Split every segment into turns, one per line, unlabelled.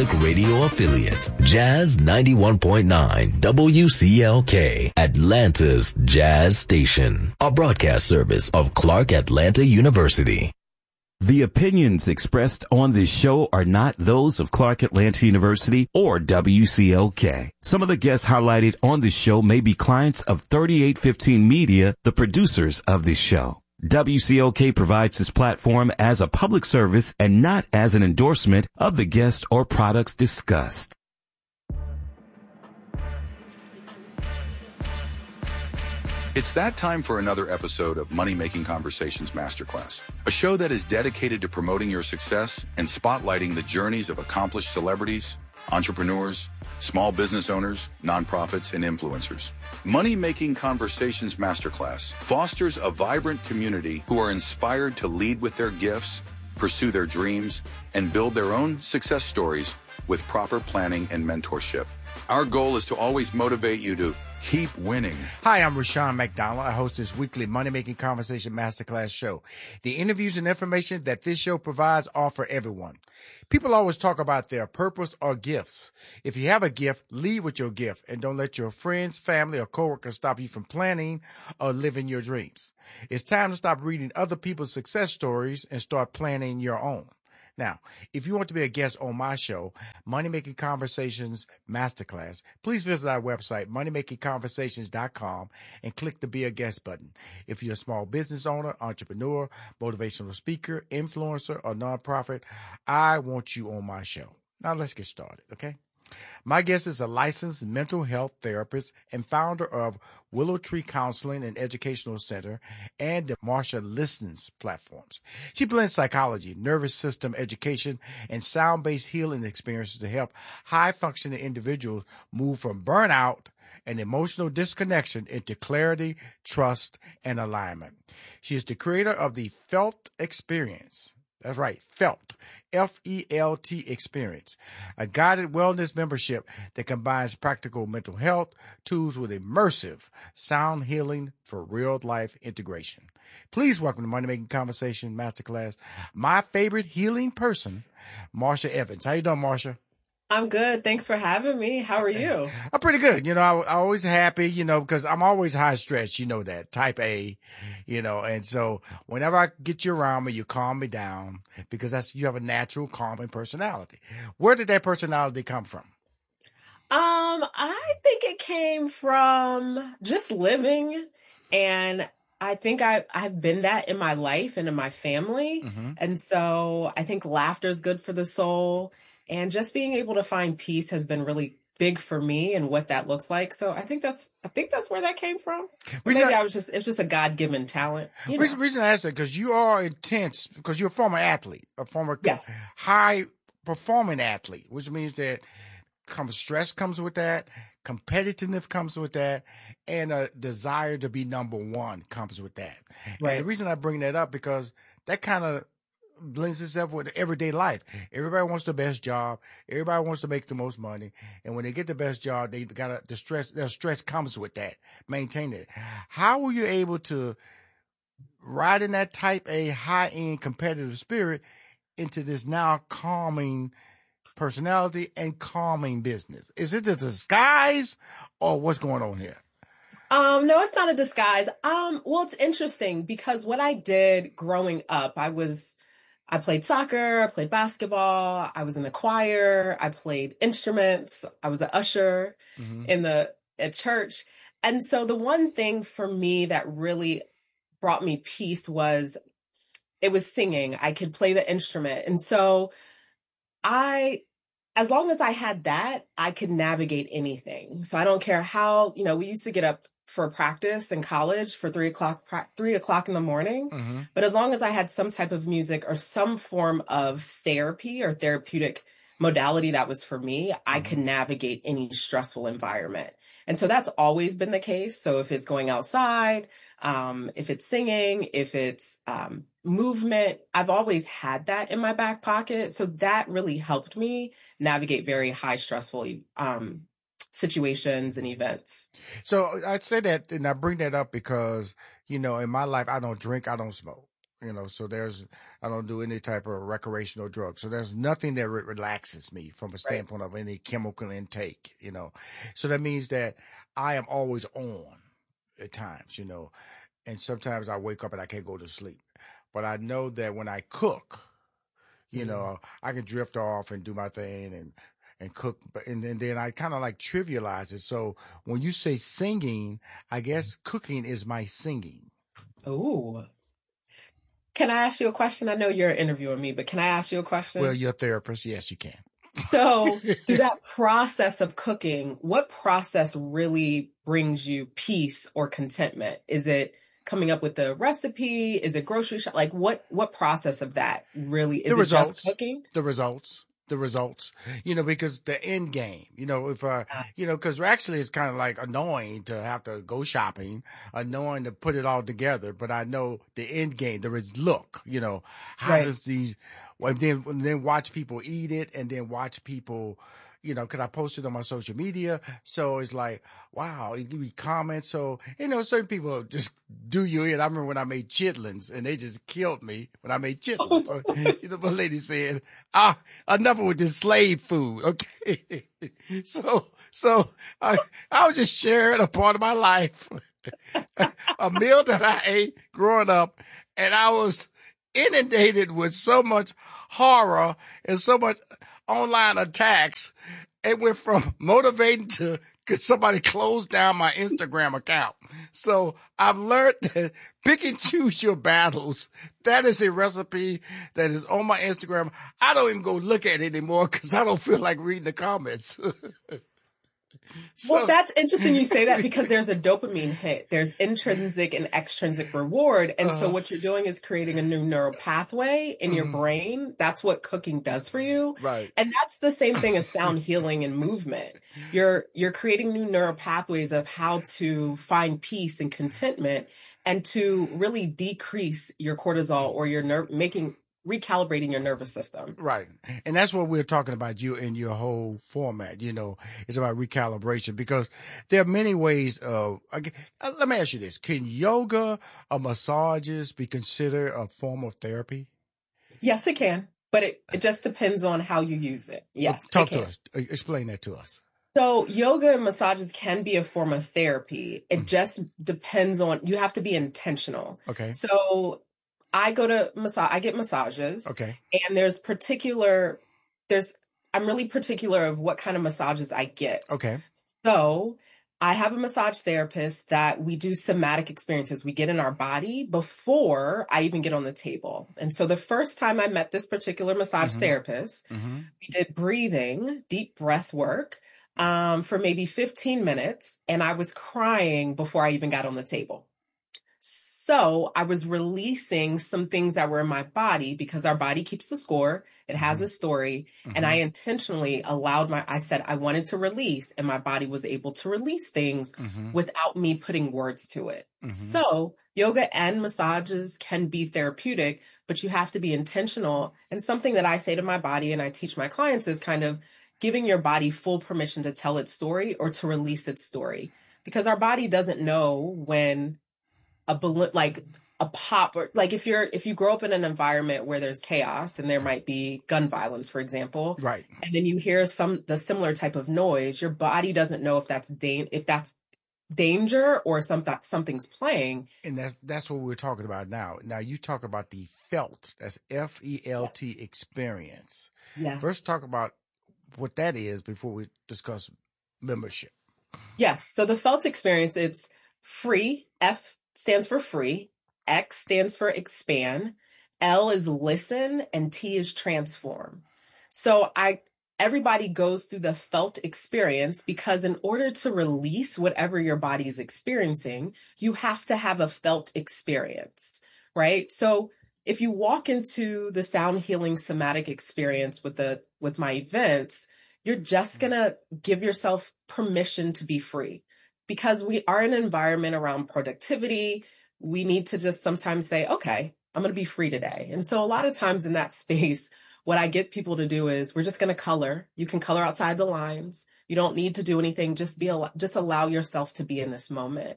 Public Radio affiliate, Jazz 91.9 WCLK, Atlanta's Jazz Station, a broadcast service of Clark Atlanta University.
The opinions expressed on this show are not those of Clark Atlanta University or WCLK. Some of the guests highlighted on this show may be clients of 3815 Media, the producers of this show. WCLK provides this platform as a public service and not as an endorsement of the guest or products discussed.
It's that time for another episode of Money Making Conversations Masterclass, a show that is dedicated to promoting your success and spotlighting the journeys of accomplished celebrities, entrepreneurs, small business owners, nonprofits, and influencers. Money Making Conversations Masterclass fosters a vibrant community who are inspired to lead with their gifts, pursue their dreams, and build their own success stories with proper planning and mentorship. Our goal is to always motivate you to keep winning.
Hi, I'm Rushion McDonald. I host this weekly Money Making Conversation Masterclass show. The interviews and information that this show provides are for everyone. People always talk about their purpose or gifts. If you have a gift, lead with your gift and don't let your friends, family, or coworkers stop you from planning or living your dreams. It's time to stop reading other people's success stories and start planning your own. Now, if you want to be a guest on my show, Money Making Conversations Masterclass, please visit our website, moneymakingconversations.com, and click the Be a Guest button. If you're a small business owner, entrepreneur, motivational speaker, influencer, or nonprofit, I want you on my show. Now, let's get started, okay? My guest is a licensed mental health therapist and founder of Willow Tree Counseling and Educational Center and the Marsha Listens platforms. She blends psychology, nervous system education, and sound-based healing experiences to help high-functioning individuals move from burnout and emotional disconnection into clarity, trust, and alignment. She is the creator of the Felt Experience. That's right, Felt, F-E-L-T experience, a guided wellness membership that combines practical mental health tools with immersive sound healing for real-life integration. Please welcome to Money Making Conversation Masterclass, my favorite healing person, Marsha Evans. How you doing, Marsha?
I'm good. Thanks for having me. How are you?
I'm pretty good. I'm always happy, because I'm always high stress, that, type A, and so whenever I get you around me, you calm me down because you have a natural calming personality. Where did that personality come from?
I think it came from just living, and I think I've been that in my life and in my family. Mm-hmm. And so I think laughter is good for the soul. And just being able to find peace has been really big for me and what that looks like. So I think that's where that came from. Maybe it's just a God-given talent.
Reason I ask that, because you are intense, because you're a former athlete,
yes.
high-performing athlete, which means that stress comes with that, competitiveness comes with that, and a desire to be number one comes with that. Right. And the reason I bring that up, because that kind of blends itself with everyday life. Everybody wants the best job. Everybody wants to make the most money. And when they get the best job, their stress comes with that. Maintain it. How were you able to ride in that type A high-end competitive spirit into this now calming personality and calming business? Is it a disguise or what's going on here?
No, it's not a disguise. Well, it's interesting because what I did growing up, I played soccer, I played basketball, I was in the choir, I played instruments, I was an usher at church. And so the one thing for me that really brought me peace was singing. I could play the instrument. And so as long as I had that, I could navigate anything. So I don't care how, we used to get up for practice in college for 3:00 in the morning. Mm-hmm. But as long as I had some type of music or some form of therapy or therapeutic modality that was for me, I could navigate any stressful environment. And so that's always been the case. So if it's going outside, if it's singing, if it's movement, I've always had that in my back pocket. So that really helped me navigate very high stressful situations and events.
So I'd say that, and I bring that up because, in my life, I don't drink, I don't smoke. So I don't do any type of recreational drugs. So there's nothing that relaxes me from a standpoint of any chemical intake, So that means that I am always on at times, and sometimes I wake up and I can't go to sleep. But I know that when I cook, I can drift off and do my thing and cook, and then I kind of like trivialize it. So when you say singing, I guess cooking is my singing.
Ooh. Can I ask you a question? I know you're interviewing me, but can I ask you a question?
Well, you're a therapist. Yes, you can.
So through that process of cooking, what process really brings you peace or contentment? Is it coming up with the recipe? Is it grocery shop? Like what process of that really is? It just cooking?
The results, because the end game, because actually it's kind of like annoying to have to go shopping, annoying to put it all together. But I know the end game, look, how does these, then watch people eat it and then watch people, because I posted on my social media. So it's like, wow, you give me comments. So, certain people just do you in. I remember when I made chitlins and they just killed me when I made chitlins. My lady said, enough with this slave food. Okay. So I was just sharing a part of my life, a meal that I ate growing up, and I was inundated with so much horror and so much online attacks. It went from motivating to could somebody close down my Instagram account. So I've learned that pick and choose your battles. That is a recipe that is on my Instagram. I don't even go look at it anymore because I don't feel like reading the comments.
Well, that's interesting you say that because there's a dopamine hit. There's intrinsic and extrinsic reward. And so what you're doing is creating a new neural pathway in your brain. That's what cooking does for you.
Right.
And that's the same thing as sound healing and movement. You're creating new neural pathways of how to find peace and contentment and to really decrease your cortisol or your recalibrating your nervous system.
Right. And that's what we're talking about you in your whole format, it's about recalibration because there are many ways of, let me ask you this. Can yoga or massages be considered a form of therapy?
Yes, it can, but it just depends on how you use it. Yes.
Talk to us. Explain that to us.
So yoga and massages can be a form of therapy. It just depends on, you have to be intentional.
Okay.
So I go to I get massages.
Okay.
And I'm really particular of what kind of massages I get.
Okay.
So I have a massage therapist that we do somatic experiences. We get in our body before I even get on the table. And so the first time I met this particular massage therapist, we did breathing, deep breath work, for maybe 15 minutes. And I was crying before I even got on the table. So I was releasing some things that were in my body because our body keeps the score. It has a story. And I intentionally I said I wanted to release, and my body was able to release things without me putting words to it. So yoga and massages can be therapeutic, but you have to be intentional. And something that I say to my body and I teach my clients is kind of giving your body full permission to tell its story or to release its story, because our body doesn't know when a balloon, like a pop, or like if you grow up in an environment where there's chaos and there might be gun violence, for example,
right,
and then you hear the similar type of noise, your body doesn't know if that's danger or something's playing.
And that's what we're talking about now. Now you talk about the felt, that's FELT experience.
Yeah.
First, talk about what that is before we discuss membership.
Yes. So the felt experience, it's free. F stands for free. X stands for expand. L is listen, and T is transform. So everybody goes through the felt experience because in order to release whatever your body is experiencing, you have to have a felt experience, right? So if you walk into the sound healing somatic experience with my events, you're just going to give yourself permission to be free, because we are in an environment around productivity. We need to just sometimes say, okay, I'm going to be free today. And so a lot of times in that space, what I get people to do is we're just going to color. You can color outside the lines. You don't need to do anything. Just allow yourself to be in this moment.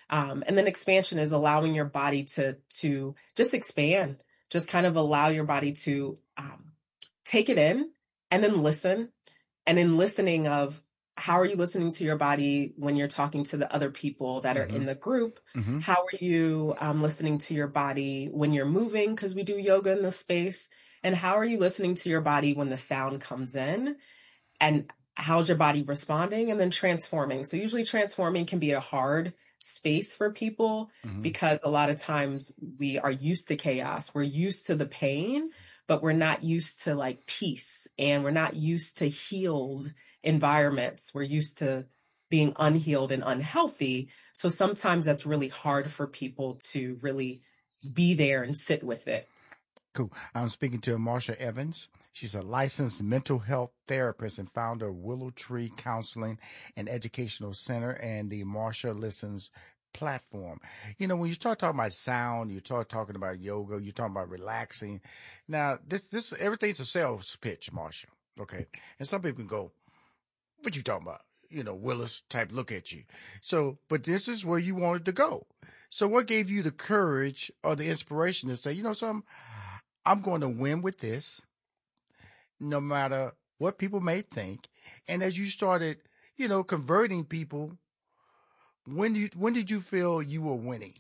And then expansion is allowing your body to just expand, just kind of allow your body to take it in and then listen. And in listening of, how are you listening to your body when you're talking to the other people that are in the group? How are you listening to your body when you're moving? Because we do yoga in the space. And how are you listening to your body when the sound comes in? And how's your body responding? And then transforming. So usually transforming can be a hard space for people because a lot of times we are used to chaos. We're used to the pain, but we're not used to like peace, and we're not used to healed environments. We're used to being unhealed and unhealthy. So sometimes that's really hard for people to really be there and sit with it.
Cool. I'm speaking to Marsha Evans. She's a licensed mental health therapist and founder of Willow Tree Counseling and Educational Center and the Marsha Listens platform. You know, when you start talking about sound, you start talking about yoga, you're talking about relaxing. Now, this everything's a sales pitch, Marsha. Okay. And some people can go, what you talking about? You know, Willis type look at you. So, but this is where you wanted to go. So what gave you the courage or the inspiration to say, you know something, I'm going to win with this, no matter what people may think. And as you started, you know, converting people, when did you feel you were winning?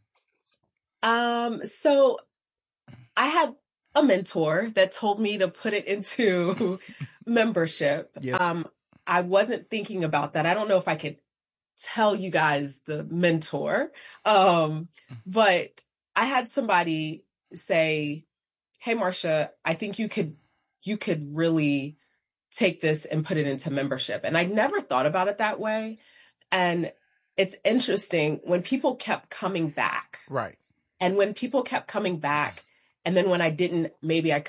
So I had a mentor that told me to put it into membership.
Yes.
I wasn't thinking about that. I don't know if I could tell you guys the mentor. But I had somebody say, hey, Marsha, I think you could really take this and put it into membership. And I never thought about it that way. And it's interesting when people kept coming back.
Right.
And when people kept coming back, and then when I didn't, maybe I couldn't